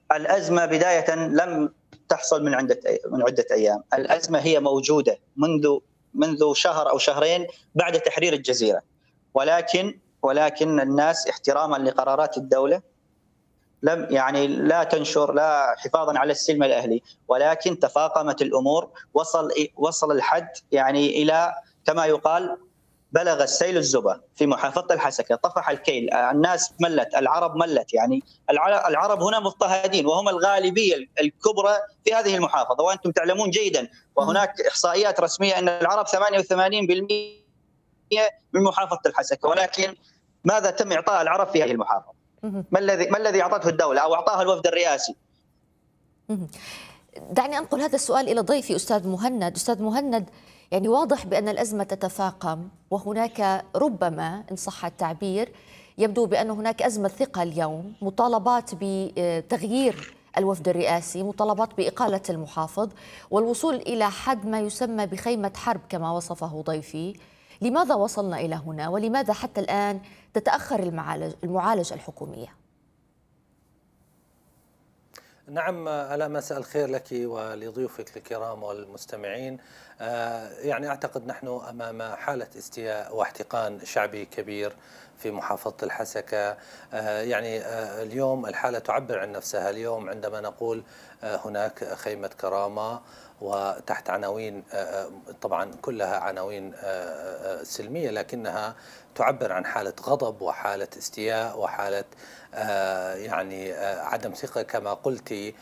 الأزمة بداية لم تحصل من عدة أيام، الأزمة هي موجودة منذ شهر أو شهرين بعد تحرير الجزيرة، ولكن الناس احتراما لقرارات الدولة لم يعني لا تنشر، لا حفاظا على السلم الأهلي، ولكن تفاقمت الأمور، وصل الحد يعني إلى كما يقال بلغ السيل الزبا في محافظة الحسكة، طفح الكيل، الناس ملت، العرب ملت، يعني العرب هنا مضطهدين وهم الغالبية الكبرى في هذه المحافظة، وأنتم تعلمون جيدا، وهناك إحصائيات رسمية أن العرب 88% من محافظة الحسكة، ولكن ماذا تم إعطاء العرب في هذه المحافظة؟ ما الذي أعطته الدولة أو أعطاها الوفد الرئاسي؟ دعني أنقل هذا السؤال إلى ضيفي أستاذ مهند. أستاذ مهند، يعني واضح بأن الأزمة تتفاقم، وهناك ربما إن صح التعبير يبدو بأن هناك أزمة ثقة اليوم، مطالبات بتغيير الوفد الرئاسي، مطالبات بإقالة المحافظ، والوصول إلى حد ما يسمى بخيمة حرب كما وصفه ضيفي. لماذا وصلنا إلى هنا، ولماذا حتى الآن تتأخر المعالجة الحكومية؟ نعم، ألا مساء الخير لك ولضيوفك الكرام والمستمعين. يعني أعتقد نحن أمام حالة استياء واحتقان شعبي كبير في محافظة الحسكة. يعني اليوم الحالة تعبر عن نفسها. اليوم عندما نقول هناك خيمة كرامة وتحت عناوين طبعا كلها عناوين سلمية، لكنها تعبر عن حالة غضب وحالة استياء وحالة يعني عدم ثقة كما قلتي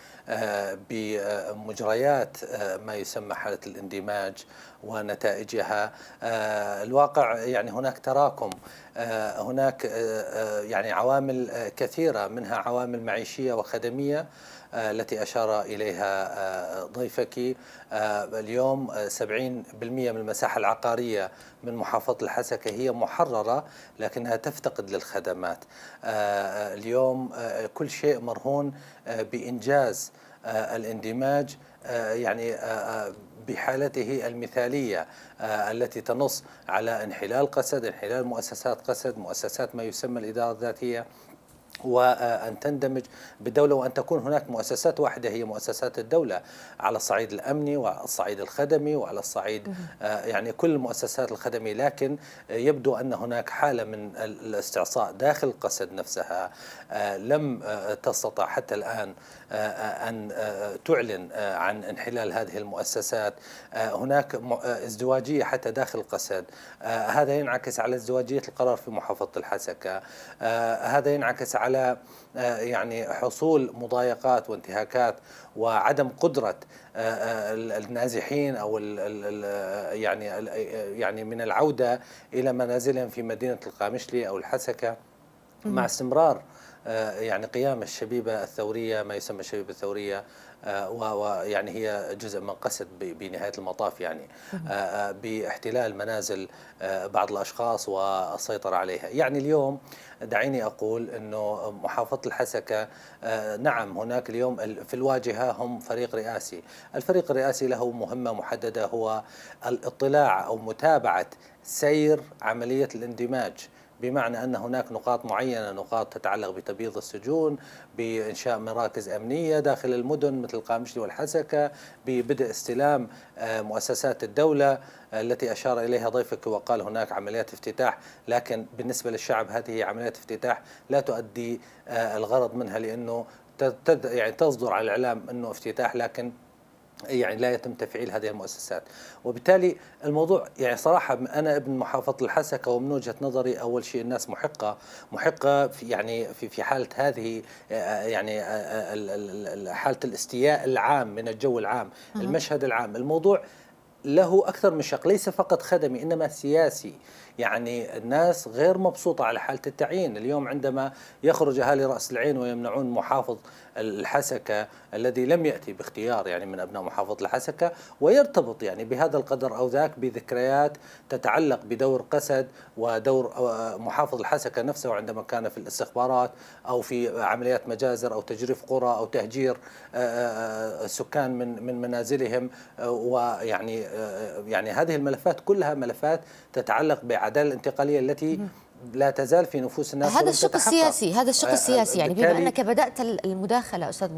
بمجريات ما يسمى حالة الاندماج ونتائجها. الواقع يعني هناك تراكم، هناك يعني عوامل كثيرة، منها عوامل معيشية وخدمية التي أشار إليها ضيفك. اليوم 70% من المساحة العقارية من محافظة الحسكة هي محررة لكنها تفتقد للخدمات. اليوم كل شيء مرهون بإنجاز الاندماج يعني بحالته المثالية التي تنص على انحلال قسد، انحلال مؤسسات قسد، مؤسسات ما يسمى الإدارة الذاتية، وأن تندمج بالدولة، وأن تكون هناك مؤسسات واحدة هي مؤسسات الدولة على الصعيد الأمني وعلى الصعيد الخدمي وعلى الصعيد يعني كل المؤسسات الخدمية. لكن يبدو أن هناك حالة من الاستعصاء داخل قسد نفسها، لم تستطع حتى الآن أن تعلن عن انحلال هذه المؤسسات. هناك ازدواجية حتى داخل قسد، هذا ينعكس على ازدواجية القرار في محافظة الحسكة، هذا ينعكس على يعني حصول مضايقات وانتهاكات وعدم قدرة النازحين أو يعني من العودة إلى منازلهم في مدينة القامشلي أو الحسكة، مع استمرار يعني قيام الشبيبة الثورية، ما يسمى الشبيبة الثورية، ويعني هي جزء من قسد بنهاية المطاف، يعني باحتلال منازل بعض الأشخاص والسيطرة عليها. يعني اليوم دعيني أقول أنه محافظة الحسكة نعم هناك اليوم في الواجهة هم فريق رئاسي. الفريق الرئاسي له مهمة محددة، هو الاطلاع أو متابعة سير عملية الاندماج، بمعنى أن هناك نقاط معينة، نقاط تتعلق بتبييض السجون، بإنشاء مراكز أمنية داخل المدن مثل القامشلي والحسكة، ببدء استلام مؤسسات الدولة التي أشار إليها ضيفك وقال هناك عمليات افتتاح، لكن بالنسبة للشعب هذه عمليات افتتاح لا تؤدي الغرض منها، لأنه يعني تصدر على الإعلام أنه افتتاح لكن يعني لا يتم تفعيل هذه المؤسسات. وبالتالي الموضوع يعني صراحة أنا ابن محافظة الحسكة، ومن وجهة نظري أول شيء الناس محقة في يعني في حالة هذه يعني حالة الاستياء العام من الجو العام، المشهد العام. الموضوع له أكثر من شق، ليس فقط خدمي إنما سياسي. يعني الناس غير مبسوطة على حالة التعيين. اليوم عندما يخرج أهالي رأس العين ويمنعون محافظ الحسكة الذي لم يأتي باختيار يعني من أبناء محافظة الحسكة، ويرتبط يعني بهذا القدر أو ذاك بذكريات تتعلق بدور قسد ودور محافظ الحسكة نفسه عندما كان في الاستخبارات أو في عمليات مجازر أو تجريف قرى أو تهجير السكان من منازلهم. ويعني يعني هذه الملفات كلها ملفات تتعلق بالعدالة الانتقالية التي لا تزال في نفوس الناس. هذا الشق السياسي، هذا الشق السياسي. يعني بما أنك بدأت المداخلة أستاذ